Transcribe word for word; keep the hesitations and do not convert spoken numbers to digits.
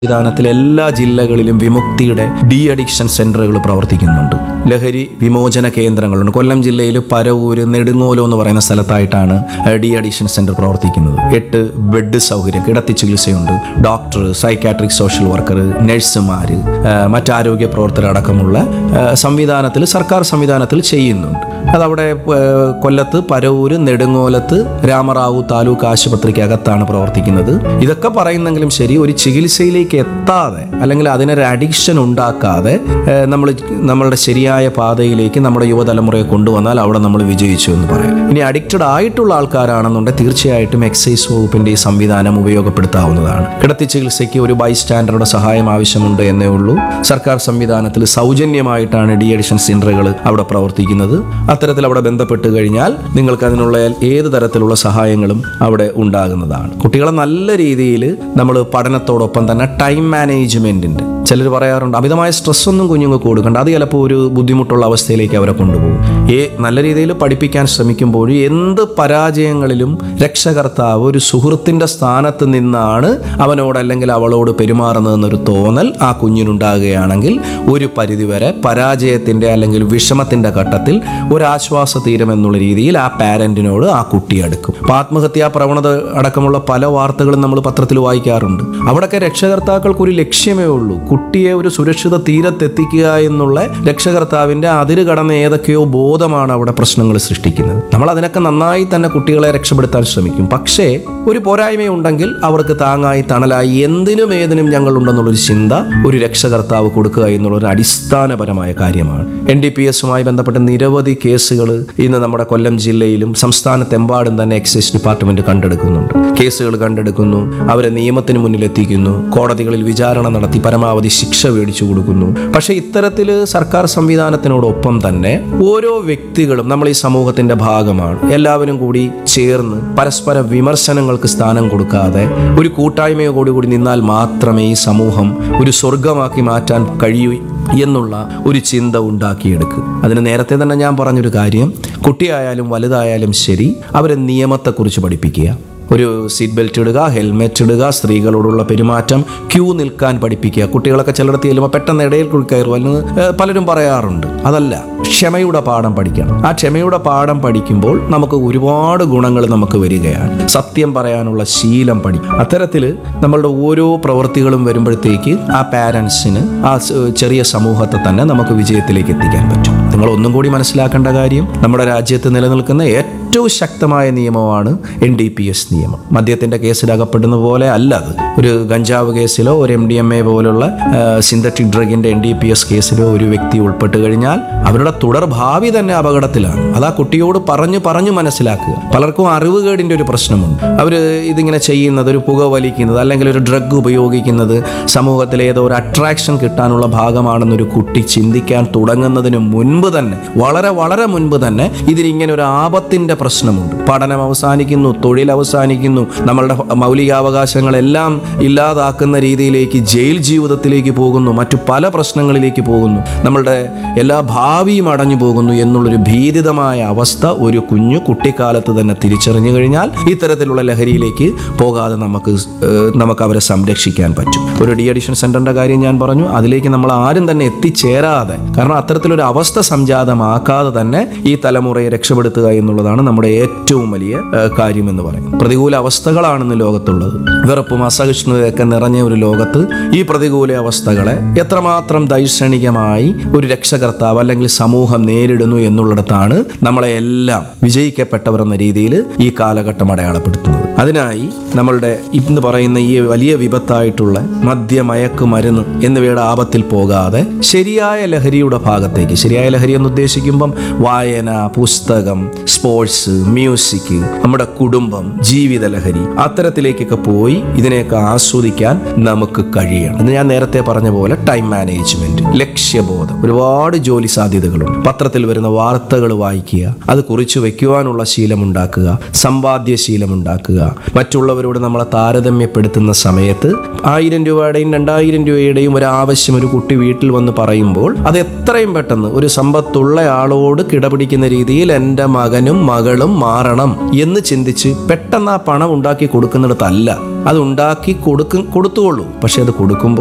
സംവിധാനത്തിൽ എല്ലാ ജില്ലകളിലും വിമുക്തിയുടെ ഡി അഡിക്ഷൻ സെന്ററുകൾ പ്രവർത്തിക്കുന്നുണ്ട്. ലഹരി വിമോചന കേന്ദ്രങ്ങളുണ്ട്. കൊല്ലം ജില്ലയിൽ പരവൂര് നെടുങ്ങോലോ എന്ന് പറയുന്ന സ്ഥലത്തായിട്ടാണ് ഡി അഡിക്ഷൻ സെന്റർ പ്രവർത്തിക്കുന്നത്. എട്ട് ബെഡ് സൗകര്യം, കിടത്തി ചികിത്സയുണ്ട്. ഡോക്ടർ, സൈക്കാട്രിക് സോഷ്യൽ വർക്കർ, നഴ്സുമാർ, മറ്റാരോഗ്യ പ്രവർത്തകർ അടക്കമുള്ള സംവിധാനത്തിൽ, സർക്കാർ സംവിധാനത്തിൽ ചെയ്യുന്നുണ്ട്. അതവിടെ കൊല്ലത്ത് പരവൂര് നെടുങ്ങോലത്ത് രാമറാവു താലൂക്ക് ആശുപത്രിക്ക് അകത്താണ് പ്രവർത്തിക്കുന്നത്. ഇതൊക്കെ പറയുന്നെങ്കിലും ശരി, ഒരു ചികിത്സയിലേക്ക് എത്താതെ അല്ലെങ്കിൽ അതിനൊരു അഡിക്ഷൻ ഉണ്ടാക്കാതെ നമ്മൾ നമ്മളുടെ ശരിയായ പാതയിലേക്ക് നമ്മുടെ യുവതലമുറയെ കൊണ്ടുവന്നാൽ അവിടെ നമ്മൾ വിജയിച്ചു എന്ന് പറയാം. ഇനി അഡിക്റ്റഡ് ആയിട്ടുള്ള ആൾക്കാരാണെന്നുണ്ടെങ്കിൽ തീർച്ചയായിട്ടും എക്സൈസ് വകുപ്പിന്റെ ഈ സംവിധാനം ഉപയോഗപ്പെടുത്താവുന്നതാണ്. കിടത്തി ചികിത്സയ്ക്ക് ഒരു ബൈസ്റ്റാൻഡറുടെ സഹായം ആവശ്യമുണ്ട് എന്നേ ഉള്ളൂ. സർക്കാർ സംവിധാനത്തിൽ സൗജന്യമായിട്ടാണ് ഡി അഡിക്ഷൻ സെന്ററുകൾ അവിടെ പ്രവർത്തിക്കുന്നത്. അത്തരത്തിൽ അവിടെ ബന്ധപ്പെട്ട് കഴിഞ്ഞാൽ നിങ്ങൾക്ക് അതിനുള്ള ഏത് തരത്തിലുള്ള സഹായങ്ങളും അവിടെ ഉണ്ടാകുന്നതാണ്. കുട്ടികളെ നല്ല രീതിയിൽ നമ്മൾ പഠനത്തോടൊപ്പം തന്നെ ടൈം മാനേജ്മെന്റിന്റെ, ചിലർ പറയാറുണ്ട് അമിതമായ സ്ട്രെസ് ഒന്നും കുഞ്ഞുങ്ങൾക്ക് കൊടുക്കണ്ട, അത് ചിലപ്പോൾ ഒരു ബുദ്ധിമുട്ടുള്ള അവസ്ഥയിലേക്ക് അവരെ കൊണ്ടുപോകും. ഏ നല്ല രീതിയിൽ പഠിപ്പിക്കാൻ ശ്രമിക്കുമ്പോൾ എന്ത് പരാജയങ്ങളിലും രക്ഷകർത്താവ് ഒരു സുഹൃത്തിന്റെ സ്ഥാനത്ത് നിന്നാണ് അവനോട് അല്ലെങ്കിൽ അവളോട് പെരുമാറുന്നതെന്നൊരു തോന്നൽ ആ കുഞ്ഞിനുണ്ടാകുകയാണെങ്കിൽ ഒരു പരിധിവരെ പരാജയത്തിന്റെ അല്ലെങ്കിൽ വിഷമത്തിന്റെ ഘട്ടത്തിൽ ഒരാശ്വാസ തീരം എന്നുള്ള രീതിയിൽ ആ പാരന്റിനോട് ആ കുട്ടി അടുക്കും. ആത്മഹത്യാ പ്രവണത അടക്കമുള്ള പല വാർത്തകളും നമ്മൾ പത്രത്തിൽ വായിക്കാറുണ്ട്. അവിടെയൊക്കെ രക്ഷകർത്താക്കൾക്ക് ഒരു ലക്ഷ്യമേ ഉള്ളൂ, കുട്ടിയെ ഒരു സുരക്ഷിത തീരത്തെത്തിക്കുക എന്നുള്ള രക്ഷകർത്താവിന്റെ അതിര് കടന്ന ഏതൊക്കെയോ ബോധമാണ് അവിടെ പ്രശ്നങ്ങൾ സൃഷ്ടിക്കുന്നത്. നമ്മൾ അതിനൊക്കെ നന്നായി തന്നെ കുട്ടികളെ രക്ഷപ്പെടുത്താൻ ശ്രമിക്കും. പക്ഷേ ഒരു പോരായ്മയുണ്ടെങ്കിൽ അവർക്ക് താങ്ങായി തണലായി എന്തിനും ഏതിനും ഞങ്ങളുണ്ടെന്നുള്ളൊരു ചിന്ത ഒരു രക്ഷകർത്താവ് കൊടുക്കുക എന്നുള്ളൊരു അടിസ്ഥാനപരമായ കാര്യമാണ്. എൻ ഡി പി എസുമായി ബന്ധപ്പെട്ട നിരവധി കേസുകൾ ഇന്ന് നമ്മുടെ കൊല്ലം ജില്ലയിലും സംസ്ഥാനത്തെമ്പാടും തന്നെ എക്സൈസ് ഡിപ്പാർട്ട്മെന്റ് കണ്ടെടുക്കുന്നുണ്ട്. കേസുകൾ കണ്ടെടുക്കുന്നു, അവരെ നിയമത്തിന് മുന്നിൽ എത്തിക്കുന്നു, കോടതികളിൽ വിചാരണ നടത്തി പരമാവധി ശിക്ഷ മേടിച്ചു കൊടുക്കുന്നു. പക്ഷേ ഇത്തരത്തിൽ സർക്കാർ സംവിധാനത്തിനോടൊപ്പം തന്നെ ഓരോ വ്യക്തികളും നമ്മൾ ഈ സമൂഹത്തിന്റെ ഭാഗമാണ്. എല്ലാവരും കൂടി ചേർന്ന് പരസ്പര വിമർശനങ്ങൾക്ക് സ്ഥാനം കൊടുക്കാതെ ഒരു കൂട്ടായ്മയോടുകൂടി കൂടി നിന്നാൽ മാത്രമേ ഈ സമൂഹം ഒരു സ്വർഗമാക്കി മാറ്റാൻ കഴിയൂ എന്നുള്ള ഒരു ചിന്ത ഉണ്ടാക്കിയെടുക്കുക. അതിന് നേരത്തെ തന്നെ ഞാൻ പറഞ്ഞൊരു കാര്യം, കുട്ടിയായാലും വലുതായാലും ശരി അവരെ നിയമത്തെക്കുറിച്ച് പഠിപ്പിക്കുക. ഒരു സീറ്റ് ബെൽറ്റ് ഇടുക, ഹെൽമെറ്റ് ഇടുക, സ്ത്രീകളോടുള്ള പെരുമാറ്റം, ക്യൂ നിൽക്കാൻ പഠിപ്പിക്കുക. കുട്ടികളൊക്കെ ചിലയിടത്ത് ചെല്ലുമ്പോൾ പെട്ടെന്ന് ഇടയിൽ കയറും എന്ന് പലരും പറയാറുണ്ട്. അതല്ല, ക്ഷമയുടെ പാഠം പഠിക്കണം. ആ ക്ഷമയുടെ പാഠം പഠിക്കുമ്പോൾ നമുക്ക് ഒരുപാട് ഗുണങ്ങൾ നമുക്ക് വരികയാണ്. സത്യം പറയാനുള്ള ശീലം പഠിക്കും. അത്തരത്തിൽ നമ്മളുടെ ഓരോ പ്രവൃത്തികളും വരുമ്പോഴത്തേക്ക് ആ പാരൻസിന്, ആ ചെറിയ സമൂഹത്തെ തന്നെ നമുക്ക് വിജയത്തിലേക്ക് എത്തിക്കാൻ പറ്റും. നിങ്ങൾ ഒന്നും കൂടി മനസ്സിലാക്കേണ്ട കാര്യം, നമ്മുടെ രാജ്യത്ത് നിലനിൽക്കുന്ന ഏറ്റവും ശക്തമായ നിയമമാണ് എൻ ഡി പി എസ് നിയമം. മദ്യത്തിന്റെ കേസിൽ അകപ്പെടുന്ന പോലെ അല്ല അത്. ഒരു ഗഞ്ചാവ് കേസിലോ ഒരു എം ഡി എം എ പോലുള്ള synthetic ഡ്രഗിന്റെ N D P S കേസിലോ ഒരു വ്യക്തി ഉൾപ്പെട്ട് കഴിഞ്ഞാൽ അവരുടെ തുടർ ഭാവി തന്നെ അപകടത്തിലാണ്. അത് ആ കുട്ടിയോട് പറഞ്ഞു പറഞ്ഞു മനസ്സിലാക്കുക. പലർക്കും അറിവുകേടിന്റെ ഒരു പ്രശ്നമുണ്ട്. അവർ ഇതിങ്ങനെ ചെയ്യുന്നത്, ഒരു പുക വലിക്കുന്നത് അല്ലെങ്കിൽ ഒരു ഡ്രഗ് ഉപയോഗിക്കുന്നത് സമൂഹത്തിലെ ഏതോ ഒരു അട്രാക്ഷൻ കിട്ടാനുള്ള ഭാഗമാണെന്നൊരു കുട്ടി ചിന്തിക്കാൻ തുടങ്ങുന്നതിന് മുൻപ് തന്നെ, വളരെ വളരെ മുൻപ് തന്നെ ഇതിനിങ്ങനെ ഒരു ആപത്തിന്റെ പ്രശ്നമുണ്ട്. പഠനം അവസാനിക്കുന്നു, തൊഴിൽ അവസാനിക്കുന്നു, നമ്മളുടെ മൗലികാവകാശങ്ങളെല്ലാം ഇല്ലാതാക്കുന്ന രീതിയിലേക്ക്, ജയിൽ ജീവിതത്തിലേക്ക് പോകുന്നു, മറ്റു പല പ്രശ്നങ്ങളിലേക്ക് പോകുന്നു, നമ്മളുടെ എല്ലാ ഭാവിയും അടഞ്ഞു പോകുന്നു എന്നുള്ളൊരു ഭീതിതമായ അവസ്ഥ ഒരു കുഞ്ഞു കുട്ടിക്കാലത്ത് തന്നെ തിരിച്ചറിഞ്ഞു കഴിഞ്ഞാൽ ഇത്തരത്തിലുള്ള ലഹരിയിലേക്ക് പോകാതെ നമുക്ക് നമുക്ക് അവരെ സംരക്ഷിക്കാൻ പറ്റും. ഒരു ഡി അഡിക്ഷൻ സെന്ററിന്റെ കാര്യം ഞാൻ പറഞ്ഞു. അതിലേക്ക് നമ്മൾ ആരും തന്നെ എത്തിച്ചേരാതെ, കാരണം അത്തരത്തിലൊരു അവസ്ഥ സംജാതമാക്കാതെ തന്നെ ഈ തലമുറയെ രക്ഷപ്പെടുത്തുക എന്നുള്ളതാണ് നമ്മുടെ ഏറ്റവും വലിയ കാര്യം എന്ന് പറയുന്നത്. പ്രതികൂല അവസ്ഥകളാണെന്ന് ലോകത്തുള്ളത്. വെറുപ്പും അസഹിഷ്ണുതയൊക്കെ നിറഞ്ഞ ഒരു ലോകത്ത് ഈ പ്രതികൂല അവസ്ഥകളെ എത്രമാത്രം ദൈക്ഷണികമായി ഒരു രക്ഷകർത്താവ് അല്ലെങ്കിൽ സമൂഹം നേരിടുന്നു എന്നുള്ളിടത്താണ് നമ്മളെ എല്ലാം വിജയിക്കപ്പെട്ടവർ എന്ന രീതിയിൽ ഈ കാലഘട്ടം അടയാളപ്പെടുത്തുന്നത്. അതിനായി നമ്മളുടെ ഇന്ന് പറയുന്ന ഈ വലിയ വിപത്തായിട്ടുള്ള മദ്യമയക്ക് മരുന്ന് എന്നിവയുടെ ആപത്തിൽ പോകാതെ ശരിയായ ലഹരിയുടെ ഭാഗത്തേക്ക്, ശരിയായ ലഹരി എന്ന് ഉദ്ദേശിക്കുമ്പം വായന, പുസ്തകം, സ്പോർട്സ്, മ്യൂസിക്, നമ്മുടെ കുടുംബം, ജീവിത ലഹരി, അത്തരത്തിലേക്കൊക്കെ പോയി ഇതിനെയൊക്കെ ആസ്വദിക്കാൻ നമുക്ക് കഴിയണം. എന്ന് ഞാൻ നേരത്തെ പറഞ്ഞ പോലെ ടൈം മാനേജ്മെന്റ്, ലക്ഷ്യബോധം, ഒരുപാട് ജോലി സാധ്യതകളുണ്ട്. പത്രത്തിൽ വരുന്ന വാർത്തകൾ വായിക്കുക, അത് കുറിച്ചു വെക്കുവാനുള്ള ശീലമുണ്ടാക്കുക, സമ്പാദ്യ ശീലമുണ്ടാക്കുക, മറ്റുള്ളവരോട് നമ്മളെ താരതമ്യപ്പെടുത്തുന്ന സമയത്ത് ആയിരം രൂപയുടെയും രണ്ടായിരം രൂപയുടെയും ഒരു ആവശ്യം ഒരു കുട്ടി വീട്ടിൽ വന്ന് പറയുമ്പോൾ അത് എത്രയും പെട്ടെന്ന് ഒരു സമ്പത്തുള്ള ആളോട് കിടപിടിക്കുന്ന രീതിയിൽ എൻ്റെ മകനും മകളും മാറണം എന്ന് ചിന്തിച്ച് പെട്ടെന്ന് ആ പണം ഉണ്ടാക്കി കൊടുക്കുന്നിടത്തല്ല. അത് ഉണ്ടാക്കി കൊടുക്കും കൊടുത്തുകൊള്ളൂ. പക്ഷെ അത് കൊടുക്കുമ്പോൾ